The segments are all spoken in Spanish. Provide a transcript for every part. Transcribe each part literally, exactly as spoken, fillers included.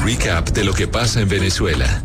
recap de lo que pasa en Venezuela.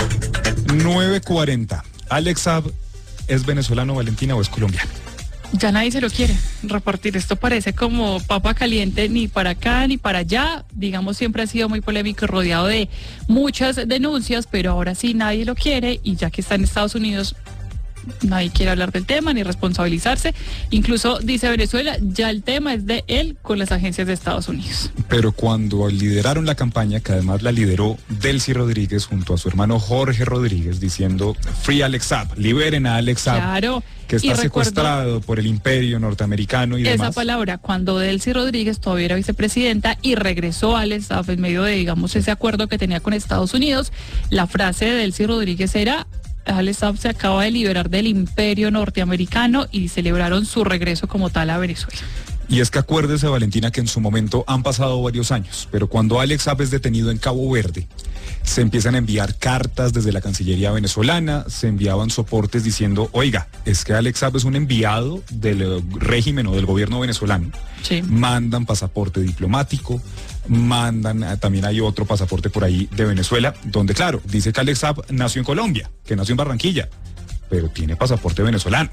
nueve cuarenta. Alex Saab, ¿es venezolano, Valentina, o es colombiano? Ya nadie se lo quiere repartir. Esto parece como papa caliente, ni para acá ni para allá. Digamos, siempre ha sido muy polémico y rodeado de muchas denuncias, pero ahora sí nadie lo quiere, y ya que está en Estados Unidos, nadie quiere hablar del tema ni responsabilizarse. Incluso dice Venezuela, ya el tema es de él con las agencias de Estados Unidos. Pero cuando lideraron la campaña, que además la lideró Delcy Rodríguez junto a su hermano Jorge Rodríguez, diciendo Free Alex Saab, liberen a Alex Saab, claro, que está secuestrado por el imperio norteamericano y esa demás. Esa palabra, cuando Delcy Rodríguez todavía era vicepresidenta y regresó a Alex Saab en medio de, digamos, ese acuerdo que tenía con Estados Unidos, la frase de Delcy Rodríguez era: Alex Saab se acaba de liberar del imperio norteamericano, y celebraron su regreso como tal a Venezuela. Y es que acuérdese, Valentina, que en su momento han pasado varios años, pero cuando Alex Saab es detenido en Cabo Verde, se empiezan a enviar cartas desde la Cancillería venezolana, se enviaban soportes diciendo, oiga, es que Alex Saab es un enviado del régimen o del gobierno venezolano. Sí. Mandan pasaporte diplomático, mandan, también hay otro pasaporte por ahí de Venezuela, donde claro, dice que Alex Saab nació en Colombia, que nació en Barranquilla, pero tiene pasaporte venezolano.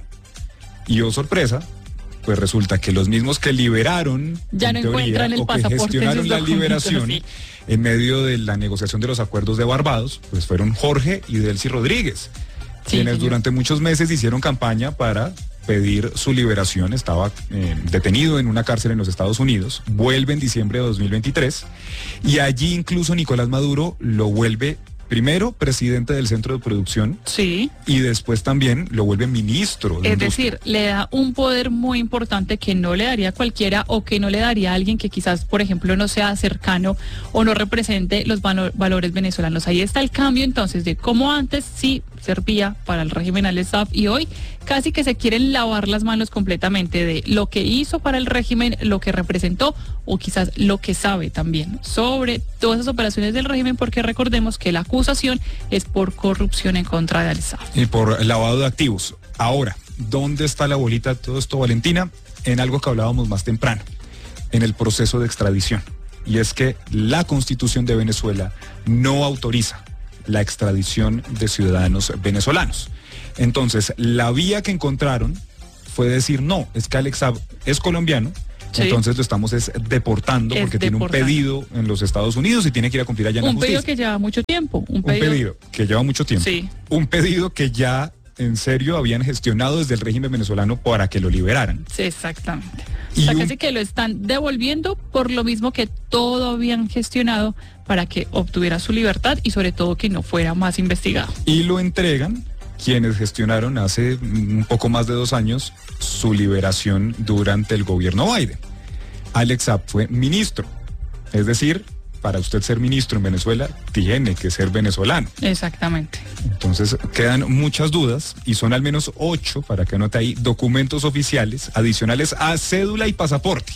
Y oh sorpresa, pues resulta que los mismos que liberaron, ya no teoría, encuentran el o pasaporte, que gestionaron la liberación, sí, en medio de la negociación de los acuerdos de Barbados, pues fueron Jorge y Delcy Rodríguez, sí, quienes señor. durante muchos meses hicieron campaña para pedir su liberación. Estaba eh, detenido en una cárcel en los Estados Unidos, vuelve en diciembre de dos mil veintitrés, y allí incluso Nicolás Maduro lo vuelve primero presidente del centro de producción, sí, y después también lo vuelve ministro de Es industria. decir, le da un poder muy importante que no le daría a cualquiera, o que no le daría a alguien que quizás, por ejemplo, no sea cercano o no represente los valo- valores venezolanos. Ahí está el cambio entonces de cómo antes sí servía para el régimen Alex Saab, y hoy casi que se quieren lavar las manos completamente de lo que hizo para el régimen, lo que representó, o quizás lo que sabe también sobre todas esas operaciones del régimen, porque recordemos que la acusación es por corrupción en contra de Alex Saab. Y por lavado de activos. Ahora, ¿dónde está la bolita de todo esto, Valentina? En algo que hablábamos más temprano, en el proceso de extradición. Y es que la Constitución de Venezuela no autoriza la extradición de ciudadanos venezolanos. Entonces, la vía que encontraron fue decir, no, es que Alex Saab es colombiano, sí, entonces lo estamos es deportando es porque deportando. tiene un pedido en los Estados Unidos y tiene que ir a cumplir allá en la justicia. Un pedido que lleva mucho tiempo. Un pedido, un pedido que lleva mucho tiempo. Sí. Un pedido que ya en serio habían gestionado desde el régimen venezolano para que lo liberaran. Sí, exactamente. O sea, casi que lo están devolviendo por lo mismo que todo habían gestionado para que obtuviera su libertad y sobre todo que no fuera más investigado. Y lo entregan quienes gestionaron hace un poco más de dos años su liberación durante el gobierno Biden. Alex Saab fue ministro, es decir, para usted ser ministro en Venezuela tiene que ser venezolano. Exactamente. Entonces quedan muchas dudas y son al menos ocho, para que anote ahí, documentos oficiales adicionales a cédula y pasaporte.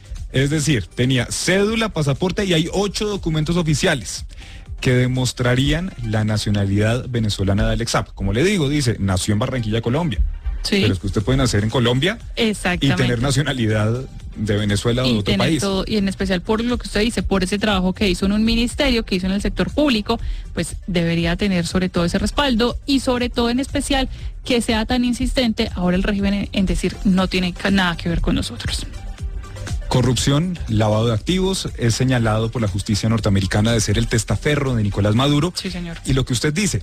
Es decir, tenía cédula, pasaporte y hay ocho documentos oficiales que demostrarían la nacionalidad venezolana de Alex Saab. Como le digo, dice, nació en Barranquilla, Colombia. Sí. Pero es que usted puede nacer en Colombia y tener nacionalidad de Venezuela o de otro país. Todo, y en especial por lo que usted dice, por ese trabajo que hizo en un ministerio, que hizo en el sector público, pues debería tener sobre todo ese respaldo, y sobre todo en especial que sea tan insistente ahora el régimen en, en decir no tiene nada que ver con nosotros. Corrupción, lavado de activos, es señalado por la justicia norteamericana de ser el testaferro de Nicolás Maduro. Sí, señor. Y lo que usted dice,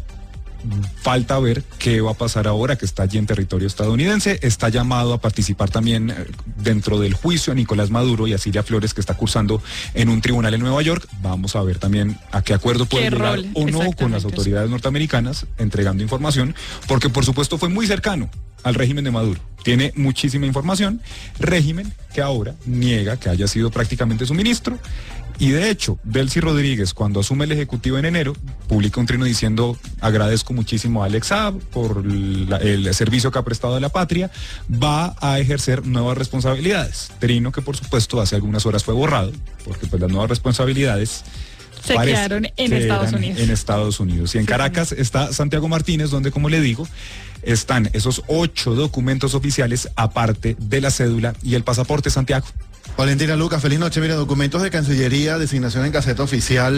falta ver qué va a pasar ahora que está allí en territorio estadounidense. Está llamado a participar también dentro del juicio a Nicolás Maduro y a Cilia Flores, que está cursando en un tribunal en Nueva York. Vamos a ver también a qué acuerdo puede llegar o no con las autoridades norteamericanas entregando información, porque por supuesto fue muy cercano al régimen de Maduro. Tiene muchísima información, régimen que ahora niega que haya sido prácticamente su ministro. Y de hecho, Delcy Rodríguez, cuando asume el Ejecutivo en enero, publica un trino diciendo, agradezco muchísimo a Alex Saab por la, el servicio que ha prestado a la patria, va a ejercer nuevas responsabilidades. Trino que por supuesto hace algunas horas fue borrado, porque pues las nuevas responsabilidades se quedaron en Estados Unidos. En Estados Unidos. Y en Caracas está Santiago Martínez, donde, como le digo, están esos ocho documentos oficiales, aparte de la cédula y el pasaporte. Santiago. Valentina, Lucas, feliz noche. Mira, documentos de Cancillería, designación en Gaceta Oficial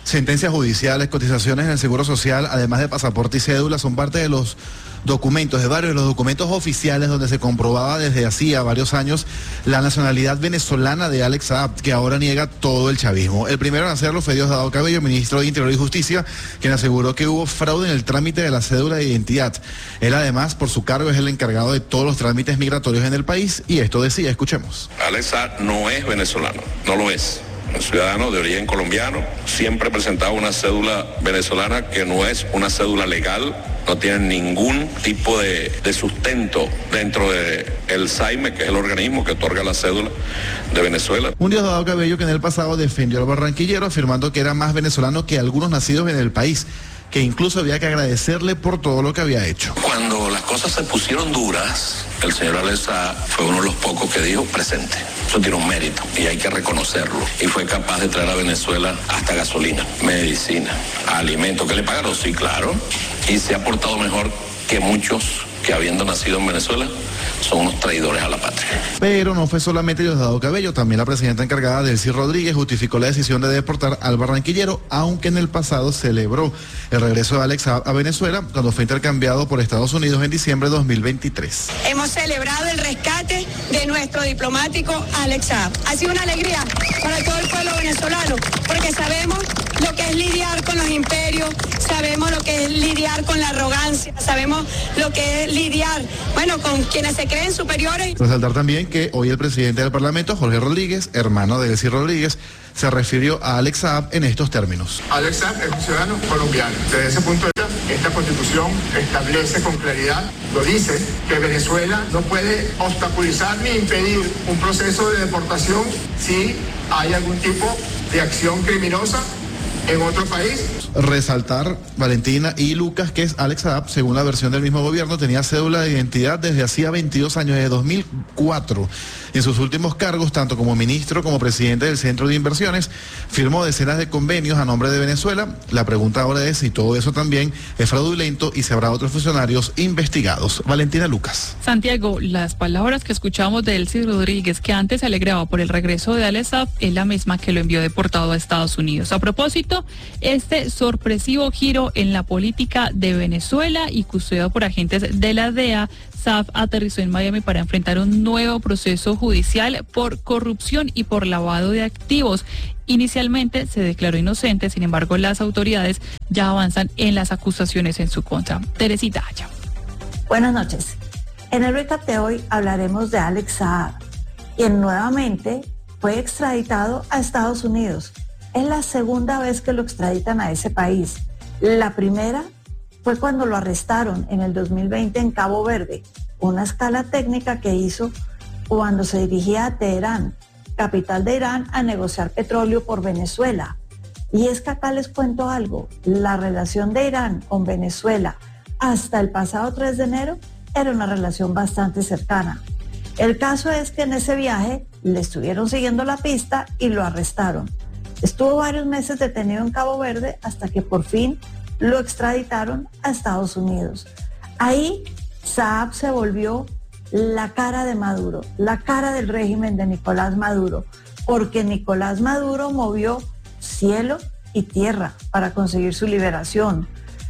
Sentencias judiciales, cotizaciones en el Seguro Social, además de pasaporte y cédula, son parte de los documentos, de varios de los documentos oficiales donde se comprobaba desde hacía varios años la nacionalidad venezolana de Alex Saab, que ahora niega todo el chavismo. El primero en hacerlo fue Diosdado Cabello, ministro de Interior y Justicia, quien aseguró que hubo fraude en el trámite de la cédula de identidad. Él además, por su cargo, es el encargado de todos los trámites migratorios en el país, y esto decía, escuchemos. Alex Saab no es venezolano, no lo es. Un ciudadano de origen colombiano, siempre presentaba una cédula venezolana que no es una cédula legal, no tiene ningún tipo de, de sustento dentro del SAIME, que es el organismo que otorga la cédula de Venezuela. Un Diosdado Cabello que en el pasado defendió al barranquillero afirmando que era más venezolano que algunos nacidos en el país, que incluso había que agradecerle por todo lo que había hecho. Cuando las cosas se pusieron duras, el señor Alex Saab fue uno de los pocos que dijo presente. Eso tiene un mérito y hay que reconocerlo. Y fue capaz de traer a Venezuela hasta gasolina, medicina, alimentos. ¿Que le pagaron? Sí, claro. Y se ha portado mejor que muchos que habiendo nacido en Venezuela son unos traidores a la patria. Pero no fue solamente Diosdado Cabello, también la presidenta encargada, Delcy Rodríguez, justificó la decisión de deportar al barranquillero, aunque en el pasado celebró el regreso de Alex Saab a Venezuela cuando fue intercambiado por Estados Unidos en diciembre de dos mil veintitrés. Hemos celebrado el rescate de nuestro diplomático Alex Saab. Ha sido una alegría para todo el pueblo venezolano, porque sabemos lo que es lidiar con los imperios, sabemos lo que es lidiar con la arrogancia, sabemos lo que es lidiar, bueno, con quienes se creen superiores. Resaltar también que hoy el presidente del Parlamento, Jorge Rodríguez, hermano de Delcy Rodríguez, se refirió a Alex Saab en estos términos. Alex Saab es un ciudadano colombiano. Desde ese punto de vista, esta constitución establece con claridad, lo dice, que Venezuela no puede obstaculizar ni impedir un proceso de deportación si hay algún tipo de acción criminosa en otro país. Resaltar, Valentina y Lucas, que es Alex Saab, según la versión del mismo gobierno, tenía cédula de identidad desde hacía veintidós años, desde dos mil cuatro. En sus últimos cargos, tanto como ministro como presidente del Centro de Inversiones, firmó decenas de convenios a nombre de Venezuela. La pregunta ahora es si todo eso también es fraudulento y si habrá otros funcionarios investigados. Valentina Lucas. Santiago, las palabras que escuchamos de Delcy Rodríguez, que antes se alegraba por el regreso de Alex Saab, es la misma que lo envió deportado a Estados Unidos. A propósito, este sorpresivo giro en la política de Venezuela y custodiado por agentes de la D E A, Saab aterrizó en Miami para enfrentar un nuevo proceso judicial por corrupción y por lavado de activos. Inicialmente se declaró inocente, sin embargo las autoridades ya avanzan en las acusaciones en su contra. Teresita Haya. Buenas noches. En el recap de hoy hablaremos de Alex Saab, quien nuevamente fue extraditado a Estados Unidos. Es la segunda vez que lo extraditan a ese país. La primera fue cuando lo arrestaron en el dos mil veinte en Cabo Verde, una escala técnica que hizo cuando se dirigía a Teherán, capital de Irán, a negociar petróleo por Venezuela. Y es que acá les cuento algo, la relación de Irán con Venezuela hasta el pasado tres de enero era una relación bastante cercana. El caso es que en ese viaje le estuvieron siguiendo la pista y lo arrestaron. Estuvo varios meses detenido en Cabo Verde hasta que por fin lo extraditaron a Estados Unidos. Ahí Saab se volvió la cara de Maduro, la cara del régimen de Nicolás Maduro, porque Nicolás Maduro movió cielo y tierra para conseguir su liberación.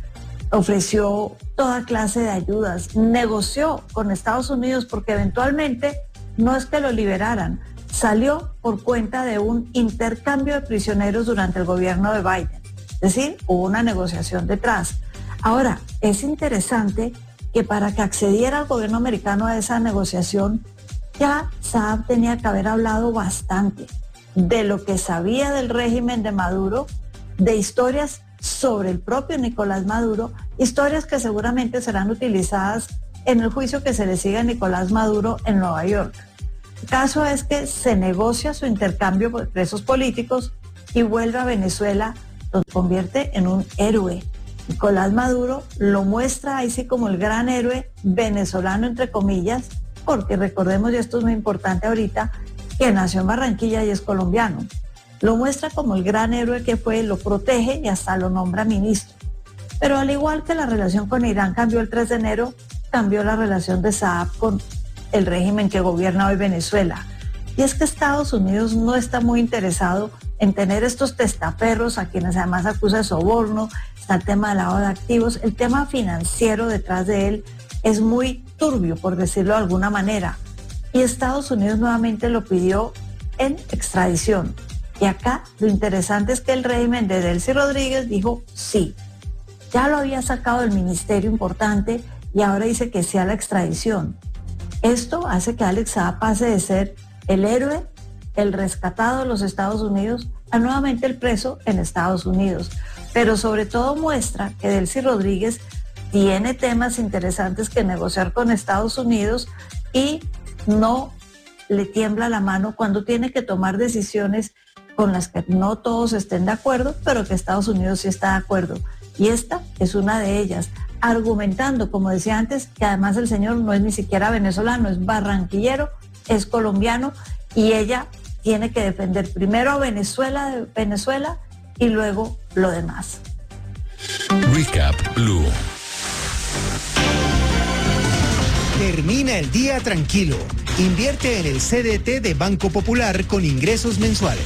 Ofreció toda clase de ayudas, negoció con Estados Unidos porque eventualmente no es que lo liberaran, salió por cuenta de un intercambio de prisioneros durante el gobierno de Biden. Es decir, hubo una negociación detrás. Ahora, es interesante que para que accediera al gobierno americano a esa negociación, ya Saab tenía que haber hablado bastante de lo que sabía del régimen de Maduro, de historias sobre el propio Nicolás Maduro, historias que seguramente serán utilizadas en el juicio que se le sigue a Nicolás Maduro en Nueva York. El caso es que se negocia su intercambio de presos políticos y vuelve a Venezuela, lo convierte en un héroe. Nicolás Maduro lo muestra ahí sí como el gran héroe venezolano, entre comillas, porque recordemos, y esto es muy importante ahorita, que nació en Barranquilla y es colombiano. Lo muestra como el gran héroe que fue, lo protege y hasta lo nombra ministro. Pero al igual que la relación con Irán cambió el tres de enero, cambió la relación de Saab con el régimen que gobierna hoy Venezuela. Y es que Estados Unidos no está muy interesado en tener estos testaferros a quienes además acusa de soborno, está el tema de lavado de activos, el tema financiero detrás de él es muy turbio, por decirlo de alguna manera. Y Estados Unidos nuevamente lo pidió en extradición. Y acá lo interesante es que el régimen de Delcy Rodríguez dijo sí. Ya lo había sacado del ministerio importante y ahora dice que sí a la extradición. Esto hace que Alex Saab pase de ser el héroe, el rescatado de los Estados Unidos, a nuevamente el preso en Estados Unidos. Pero sobre todo muestra que Delcy Rodríguez tiene temas interesantes que negociar con Estados Unidos y no le tiembla la mano cuando tiene que tomar decisiones con las que no todos estén de acuerdo, pero que Estados Unidos sí está de acuerdo. Y esta es una de ellas, argumentando, como decía antes, que además el señor no es ni siquiera venezolano, es barranquillero, es colombiano, y ella tiene que defender primero a Venezuela, de Venezuela y luego lo demás. Recap Blue. Termina el día tranquilo. Invierte en el C D T de Banco Popular con ingresos mensuales.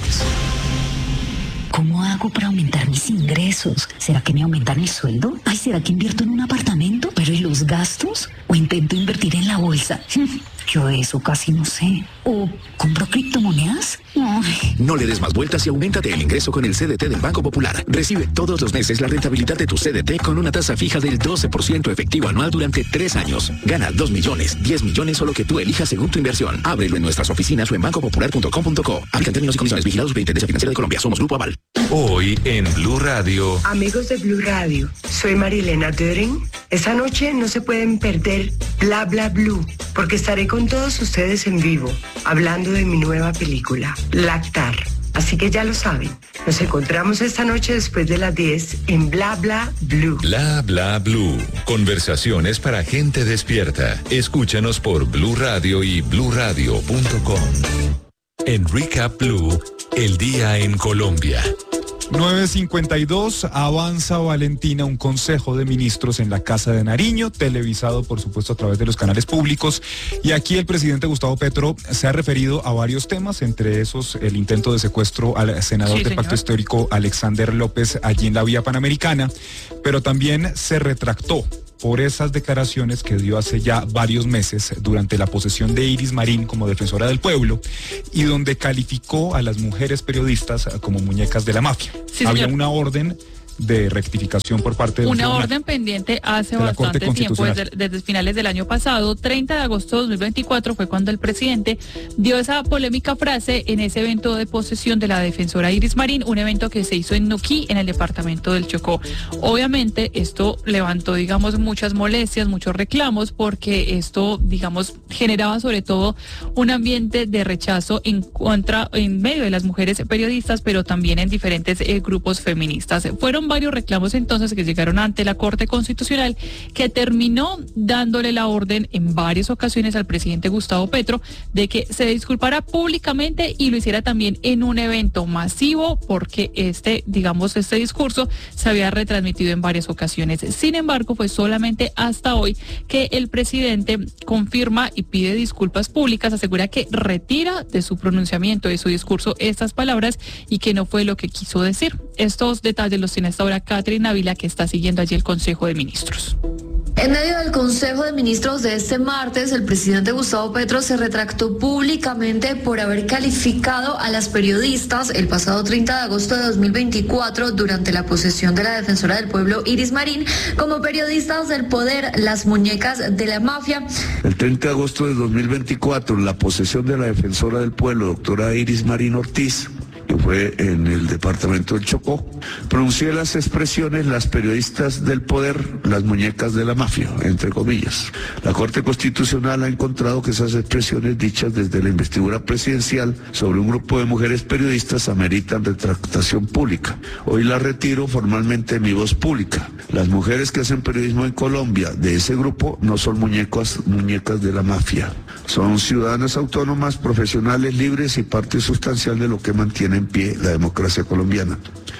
¿Cómo hago para aumentar mis ingresos? ¿Será que me aumentan el sueldo? Ay, ¿será que invierto en un apartamento? ¿Pero y los gastos? ¿O intento invertir en la bolsa? Yo de eso casi no sé. ¿O compro criptomonedas? Ay. No le des más vueltas y auméntate el ingreso con el C D T del Banco Popular. Recibe todos los meses la rentabilidad de tu C D T con una tasa fija del doce por ciento efectivo anual durante tres años. Gana dos millones, diez millones o lo que tú elijas según tu inversión. Ábrelo en nuestras oficinas o en banco popular punto com punto co. Aplican términos y condiciones. Vigilados Superintendencia Financiera de Colombia. Somos Grupo Aval. Hoy en Blue Radio. Amigos de Blue Radio, soy Marilena Döring. Esta noche no se pueden perder Bla Bla Blue, porque estaré con todos ustedes en vivo, hablando de mi nueva película, Lactar. Así que ya lo saben, nos encontramos esta noche después de las diez en Bla Bla Blue. Bla Bla Blue. Conversaciones para gente despierta. Escúchanos por Blue Radio y blue radio punto com. En Recap Blue, el día en Colombia. nueve cincuenta y dos, avanza Valentina un consejo de ministros en la Casa de Nariño, televisado por supuesto a través de los canales públicos, y aquí el presidente Gustavo Petro se ha referido a varios temas, entre esos el intento de secuestro al senador sí, del señor. Pacto Histórico Alexander López allí en la vía Panamericana, pero también se retractó por esas declaraciones que dio hace ya varios meses durante la posesión de Iris Marín como defensora del pueblo y donde calificó a las mujeres periodistas como muñecas de la mafia. Sí, Había señor. una orden de rectificación por parte de Una tribunal. orden pendiente hace de la Corte bastante tiempo, Constitucional. desde, desde finales del año pasado. treinta de agosto de dos mil veinticuatro fue cuando el presidente dio esa polémica frase en ese evento de posesión de la defensora Iris Marín, un evento que se hizo en Nuquí, en el departamento del Chocó. Obviamente esto levantó, digamos, muchas molestias, muchos reclamos, porque esto, digamos, generaba sobre todo un ambiente de rechazo en contra, en medio de las mujeres periodistas, pero también en diferentes eh, grupos feministas. Fueron varios reclamos entonces que llegaron ante la Corte Constitucional, que terminó dándole la orden en varias ocasiones al presidente Gustavo Petro de que se disculpara públicamente y lo hiciera también en un evento masivo, porque este, digamos, este discurso se había retransmitido en varias ocasiones. Sin embargo, fue solamente hasta hoy que el presidente confirma y pide disculpas públicas, asegura que retira de su pronunciamiento, de su discurso, estas palabras y que no fue lo que quiso decir. Estos detalles los tiene hasta ahora Catherine Ávila, que está siguiendo allí el Consejo de Ministros. En medio del Consejo de Ministros de este martes, el presidente Gustavo Petro se retractó públicamente por haber calificado a las periodistas el pasado treinta de agosto de dos mil veinticuatro, durante la posesión de la defensora del pueblo Iris Marín, como periodistas del poder, las muñecas de la mafia. El treinta de agosto de dos mil veinticuatro, en la posesión de la defensora del pueblo, doctora Iris Marín Ortiz, que fue en el departamento del Chocó, pronuncié las expresiones las periodistas del poder, las muñecas de la mafia, entre comillas. La Corte Constitucional ha encontrado que esas expresiones dichas desde la investidura presidencial sobre un grupo de mujeres periodistas ameritan retractación pública. Hoy la retiro formalmente de mi voz pública. Las mujeres que hacen periodismo en Colombia de ese grupo no son muñecas, muñecas de la mafia. Son ciudadanas autónomas, profesionales libres y parte sustancial de lo que mantiene en pie la democracia colombiana.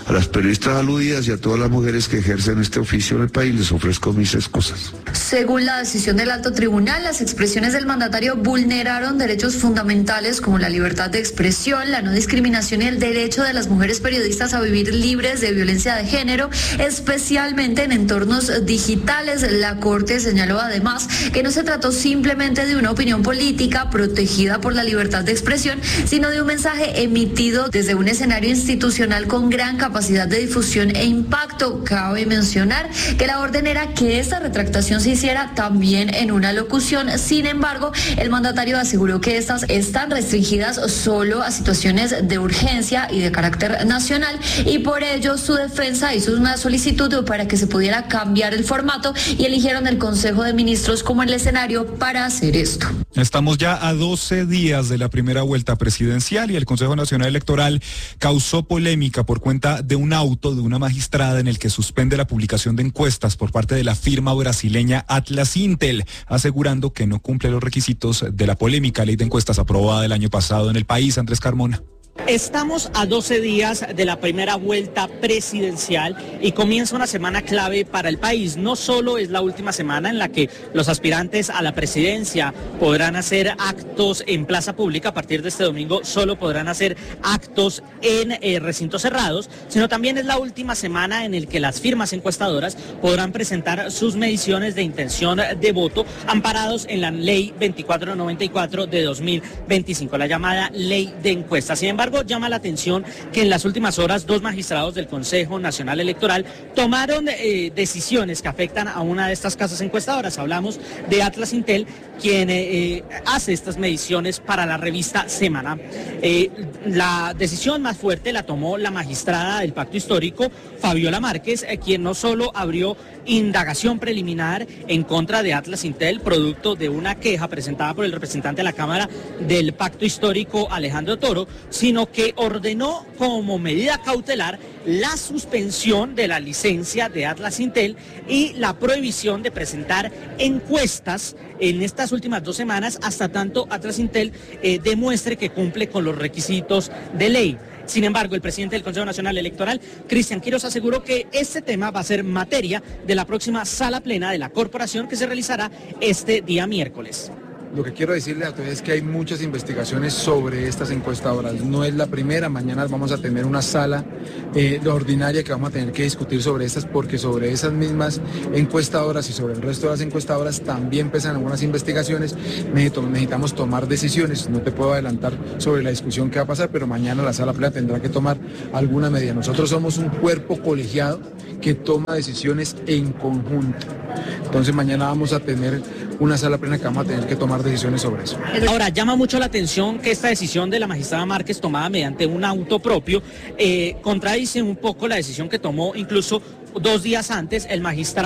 A las periodistas aludidas y a todas las mujeres que ejercen este oficio en el país les ofrezco mis excusas. Según la decisión del alto tribunal, las expresiones del mandatario vulneraron derechos fundamentales como la libertad de expresión, la no discriminación y el derecho de las mujeres periodistas a vivir libres de violencia de género, especialmente en entornos digitales. La Corte señaló además que no se trató simplemente de una opinión política protegida por la libertad de expresión, sino de un mensaje emitido desde un escenario institucional con gran capacidad de difusión e impacto. Cabe mencionar que la orden era que esta retractación se hiciera también en una locución. Sin embargo, el mandatario aseguró que estas están restringidas solo a situaciones de urgencia y de carácter nacional, y por ello su defensa hizo una solicitud para que se pudiera cambiar el formato y eligieron el Consejo de Ministros como el escenario para hacer esto. Estamos ya a doce días de la primera vuelta presidencial y el Consejo Nacional Electoral causó polémica por cuenta de un auto de una magistrada en el que suspende la publicación de encuestas por parte de la firma brasileña Atlas Intel, asegurando que no cumple los requisitos de la polémica ley de encuestas aprobada el año pasado en el país. Andrés Carmona. Estamos a doce días de la primera vuelta presidencial y comienza una semana clave para el país. No solo es la última semana en la que los aspirantes a la presidencia podrán hacer actos en plaza pública. A partir de este domingo solo podrán hacer actos en eh, recintos cerrados, sino también es la última semana en la que las firmas encuestadoras podrán presentar sus mediciones de intención de voto amparados en la ley veinticuatro noventa y cuatro de dos mil veinticinco, la llamada ley de encuestas. Sin embargo, llama la atención que en las últimas horas dos magistrados del Consejo Nacional Electoral tomaron eh, decisiones que afectan a una de estas casas encuestadoras. Hablamos de Atlas Intel, quien eh, hace estas mediciones para la revista Semana. Eh, la decisión más fuerte la tomó la magistrada del Pacto Histórico, Fabiola Márquez, eh, quien no solo abrió indagación preliminar en contra de Atlas Intel, producto de una queja presentada por el representante de la Cámara del Pacto Histórico, Alejandro Toro, sino que ordenó como medida cautelar la suspensión de la licencia de Atlas Intel y la prohibición de presentar encuestas en estas últimas dos semanas hasta tanto Atlas Intel eh, demuestre que cumple con los requisitos de ley. Sin embargo, el presidente del Consejo Nacional Electoral, Cristian Quirós, aseguró que este tema va a ser materia de la próxima sala plena de la corporación que se realizará este día miércoles. Lo que quiero decirles a ustedes es que hay muchas investigaciones sobre estas encuestadoras. No es la primera, mañana vamos a tener una sala eh, ordinaria que vamos a tener que discutir sobre estas, porque sobre esas mismas encuestadoras y sobre el resto de las encuestadoras también pesan algunas investigaciones. Necesitamos tomar decisiones. No te puedo adelantar sobre la discusión que va a pasar, pero mañana la sala plena tendrá que tomar alguna medida. Nosotros somos un cuerpo colegiado que toma decisiones en conjunto. Entonces mañana vamos a tener una sala plena que vamos a tener que tomar decisiones sobre eso. Ahora, llama mucho la atención que esta decisión de la magistrada Márquez, tomada mediante un auto propio, eh, contradice un poco la decisión que tomó incluso dos días antes el magistrado